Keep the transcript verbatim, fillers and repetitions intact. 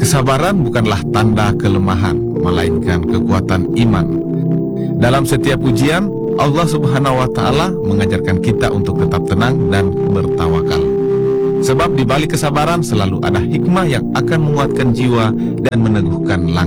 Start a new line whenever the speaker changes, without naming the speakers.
Kesabaran bukanlah tanda kelemahan, melainkan kekuatan iman. Dalam setiap ujian, Allah Subhanahu wa Ta'ala mengajarkan kita untuk tetap tenang dan bertawakal. Sebab di balik kesabaran selalu ada hikmah yang akan menguatkan jiwa dan meneguhkan langkah.